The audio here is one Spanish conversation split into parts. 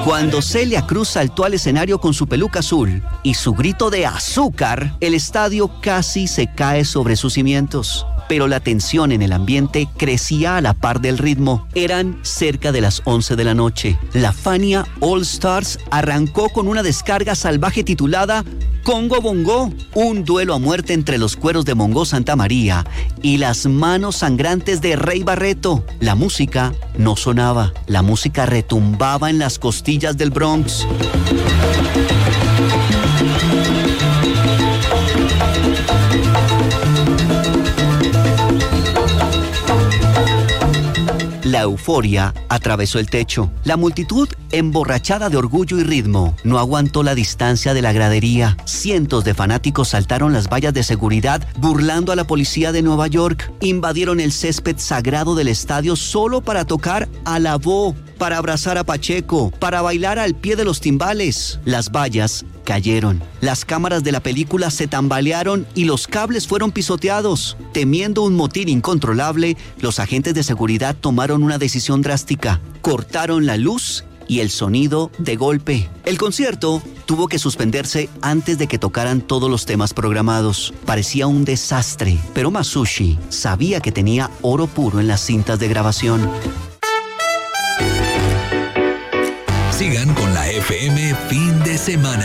Cuando Celia Cruz saltó al escenario con su peluca azul y su grito de azúcar, el estadio casi se cae sobre sus cimientos. Pero la tensión en el ambiente crecía a la par del ritmo. Eran cerca de las 11 de la noche. La Fania All Stars arrancó con una descarga salvaje titulada Congo Bongo, un duelo a muerte entre los cueros de Mongo Santa María y las manos sangrantes de Rey Barreto. La música no sonaba, la música retumbaba en las costillas del Bronx. La euforia atravesó el techo. La multitud, emborrachada de orgullo y ritmo, no aguantó la distancia de la gradería. Cientos de fanáticos saltaron las vallas de seguridad burlando a la policía de Nueva York. Invadieron el césped sagrado del estadio solo para tocar a la voz, para abrazar a Pacheco, para bailar al pie de los timbales. Las vallas cayeron. Las cámaras de la película se tambalearon y los cables fueron pisoteados. Temiendo un motín incontrolable, los agentes de seguridad tomaron una decisión drástica. Cortaron la luz y el sonido de golpe. El concierto tuvo que suspenderse antes de que tocaran todos los temas programados. Parecía un desastre, pero Masushi sabía que tenía oro puro en las cintas de grabación. Sigan con la FM fin de semana.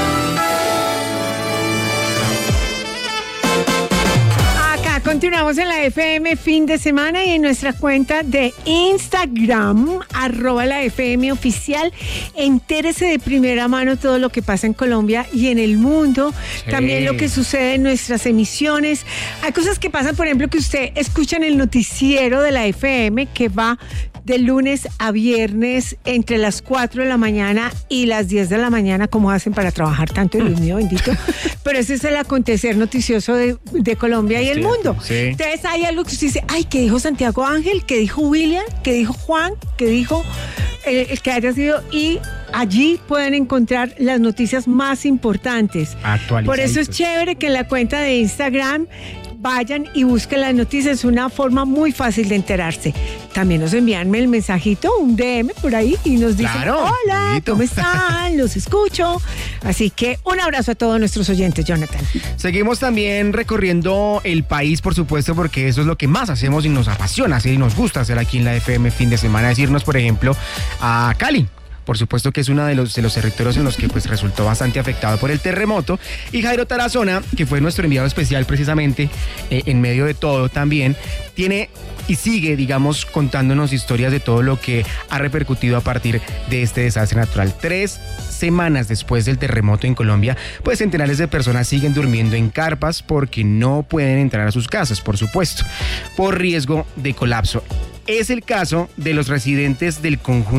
Continuamos en la FM fin de semana y en nuestra cuenta de Instagram, @la FM oficial. Entérese de primera mano todo lo que pasa en Colombia y en el mundo. Sí. También lo que sucede en nuestras emisiones. Hay cosas que pasan, por ejemplo, que usted escucha en el noticiero de la FM que va de lunes a viernes entre las 4 de la mañana y las 10 de la mañana, como hacen para trabajar tanto, Dios mío bendito. Pero ese es el acontecer noticioso de Colombia y el mundo. Sí. Entonces hay algo que usted dice, ay, ¿qué dijo Santiago Ángel? ¿Qué dijo William? ¿Qué dijo Juan? ¿Qué dijo el que haya sido? Y allí pueden encontrar las noticias más importantes. Por eso es chévere que en la cuenta de Instagram vayan y busquen las noticias, es una forma muy fácil de enterarse. También nos envían el mensajito, un DM por ahí y nos dicen, claro, hola, bonito. ¿Cómo están? Los escucho. Así que un abrazo a todos nuestros oyentes, Jonathan. Seguimos también recorriendo el país, por supuesto, porque eso es lo que más hacemos y nos apasiona hacer y nos gusta hacer aquí en la FM fin de semana, es irnos, por ejemplo, a Cali. Por supuesto que es uno de los territorios en los que pues resultó bastante afectado por el terremoto. Y Jairo Tarazona, que fue nuestro enviado especial precisamente, en medio de todo también, tiene y sigue, digamos, contándonos historias de todo lo que ha repercutido a partir de este desastre natural. 3 semanas después del terremoto en Colombia, pues centenares de personas siguen durmiendo en carpas porque no pueden entrar a sus casas, por supuesto, por riesgo de colapso. Es el caso de los residentes del conjunto